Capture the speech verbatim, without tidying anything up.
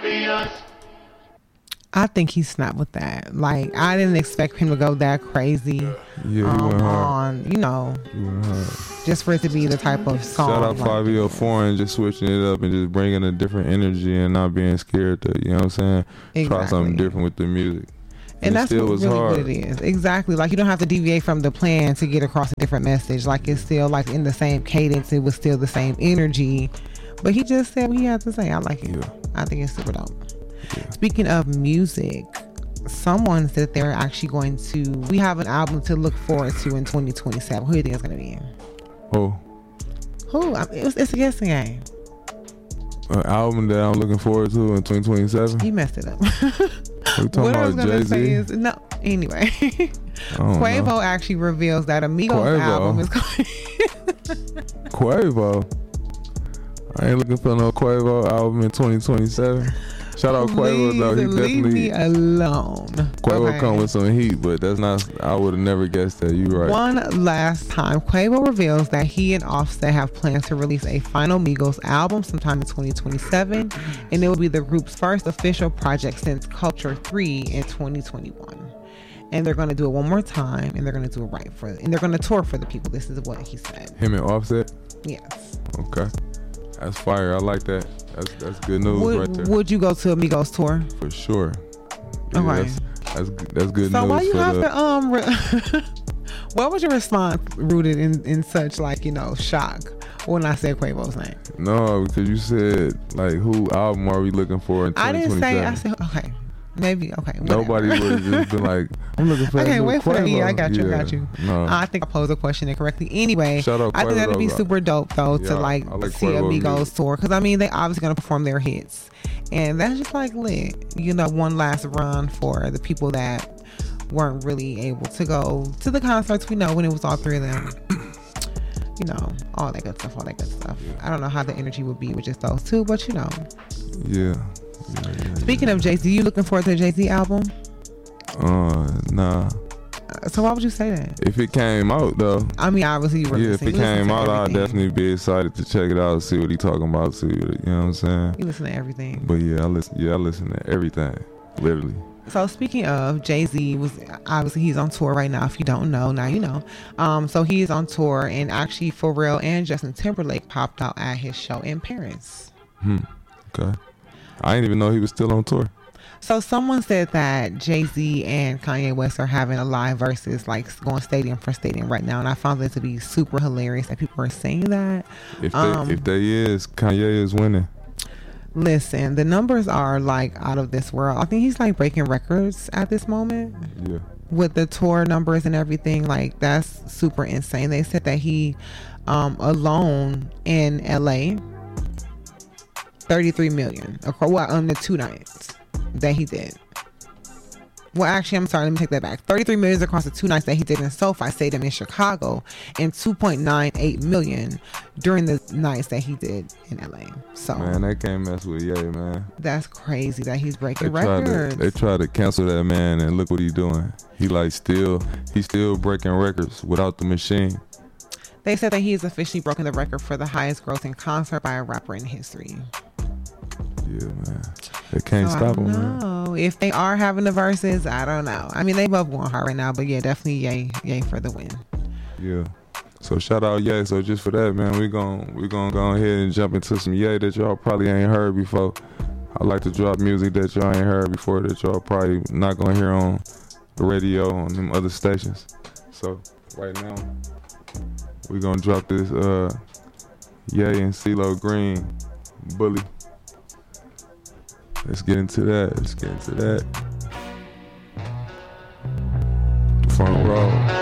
I think he snapped with that. Like, I didn't expect him to go that crazy. Yeah, um, he went hard. On, you know, he went hard. Just for it to be the type of song. Shout out like five E oh four and just switching it up and just bringing a different energy and not being scared to, you know what I'm saying? Exactly. Try something different with the music. And, and that's still what, was really hard. what it is. Exactly. Like, you don't have to deviate from the plan to get across a different message. Like, it's still like in the same cadence. It was still the same energy. But he just said what he had to say. I like it. Yeah. I think it's super dope. Yeah. Speaking of music, someone said they're actually going to, we have an album to look forward to in twenty twenty-seven. Who do you think it's going to be? Who? Who? I mean, it's, it's a guessing game. An album that I'm looking forward to in twenty twenty-seven? You messed it up. We talking what about I was going to say Jay-Z? is, no, anyway. Quavo know. actually reveals that Amigos Quavo. album is going Quavo? I ain't looking for no Quavo album in twenty twenty-seven. Shout out Quavo though. He leave definitely me alone. Quavo Okay. come with some heat, but that's not. I would have never guessed that. You right. One last time, Quavo reveals that he and Offset have plans to release a final Migos album sometime in twenty twenty-seven, and it will be the group's first official project since Culture three in twenty twenty-one. And they're going to do it one more time, and they're going to do it right for, and they're going to tour for the people. This is what he said. Him and Offset. Yes. Okay, that's fire. I like that. That's that's good news would, right there. Would you go to a Migos tour? For sure. Yeah, Okay. That's that's, that's good So news. why you for have the, to um? Re- what was your response rooted in in such like you know shock when I said Quavo's name? No, because you said like who album are we looking for in I twenty didn't twenty-seven? say. I said okay, maybe okay. Whatever. Nobody would have just been like, I'm looking for. Okay, that new wait for it. Quavo. Yeah, I got you. Yeah, I got you. No, I think I posed the question incorrectly. Anyway, Shout out I think Quavo, that'd be though. super dope though Yeah, to like, I like see Quavo Amigos music. tour because I mean they obviously gonna perform their hits, and that's just like lit. You know, one last run for the people that weren't really able to go to the concerts. We know when it was all three of them. You know, all that good stuff, all that good stuff. Yeah. I don't know how the energy would be with just those two, but you know. Yeah. yeah, yeah Speaking yeah. of Jay-Z, you looking forward to the Jay-Z album? Uh, nah. Uh, so why would you say that? If it came out though, I mean, obviously you were yeah. If listening. it You listen came to out, I'd everything. definitely be excited to check it out, see what he talking about, see what, you know what I'm saying. You listen to everything. But yeah, I listen. Yeah, I listen to everything, literally. So speaking of, Jay-Z was obviously he's on tour right now. If you don't know, now you know. Um, so he is on tour, and actually Pharrell and Justin Timberlake popped out at his show in Paris. Hmm. Okay. I didn't even know he was still on tour. So someone said that Jay-Z and Kanye West are having a live versus, like going stadium for stadium right now, and I found that to be super hilarious that people are saying that. If they, Um, if they is, Kanye is winning. Listen, the numbers are like out of this world. I think he's like breaking records at this moment. Yeah. With the tour numbers and everything. Like, that's super insane. They said that he um alone in L A thirty-three million across, well, on the two nights that he did. Well, actually, I'm sorry, let me take that back. thirty-three million across the two nights that he did in SoFi Stadium in Chicago, and two point nine eight million during the nights that he did in L A. So Man, they can't mess with Ye, man. that's crazy that he's They breaking tried records. to they tried to cancel that man, and look what he's doing. He like still he's still breaking records without the machine. They said that he has officially broken the record for the highest grossing concert by a rapper in history. Yeah, man. They can't So stop I him, don't man. know. If they are having the verses, I don't know. I mean, they both going hard right now, but yeah, definitely yay, yay for the win. Yeah. So shout out Ye. So just for that, man, we gon' we gonna go ahead and jump into some Ye that y'all probably ain't heard before. I like to drop music that y'all ain't heard before, that y'all probably not gonna hear on the radio on them other stations. So right now, we gonna drop this uh Ye and CeeLo Green, Bully. Let's get into that. Let's get into that. Front row.